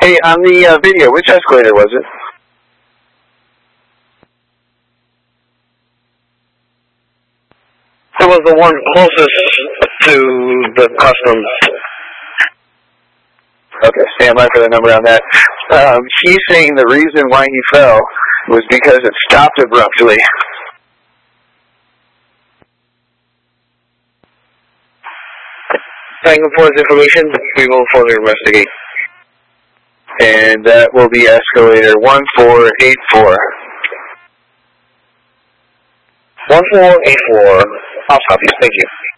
Hey, on the video, which escalator was it? It was the one closest to the customs. Okay, stand by for the number on that. He's saying the reason why he fell was because it stopped abruptly. Thank you for this information. We will further investigate. And that will be escalator 1484. 1484. I'll copy. Thank you.